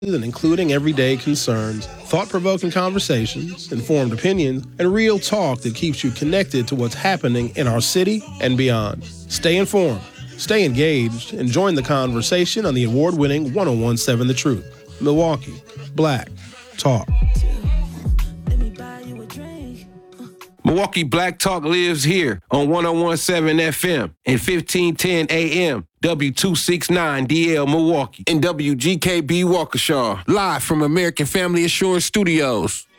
and including everyday concerns, thought-provoking conversations, informed opinions, and real talk that keeps you connected to what's happening in our city and beyond. Stay informed, stay engaged, and join the conversation on the award-winning 1017 The Truth. Milwaukee Black Talk. Milwaukee Black Talk lives here on 1017 FM and 1510 AM, W269DL Milwaukee, and WGKB Waukesha, live from American Family Assurance Studios.